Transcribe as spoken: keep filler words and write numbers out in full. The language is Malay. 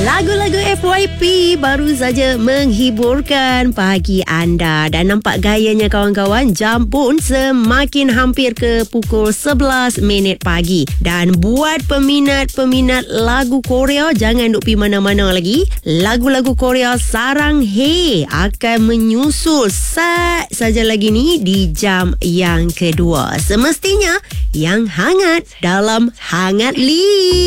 Lagu-lagu F Y P baru saja menghiburkan pagi anda. Dan nampak gayanya kawan-kawan, jam pun semakin hampir ke pukul sebelas minit pagi. Dan buat peminat-peminat lagu Korea, jangan duk pergi mana-mana lagi. Lagu-lagu Korea Sarang Hey akan menyusul sat saja lagi ni di jam yang kedua. Semestinya yang hangat dalam Hangat Li.